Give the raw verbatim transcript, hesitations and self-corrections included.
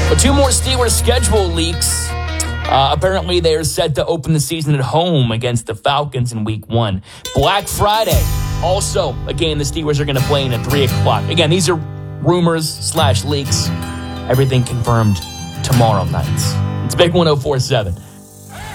But two more Steelers schedule leaks. Uh, apparently, they are set to open the season at home against the Falcons in week one. Black Friday, also a game the Steelers are going to play in at three o'clock. Again, these are rumors slash leaks. Everything confirmed tomorrow night. It's Big one oh four point seven.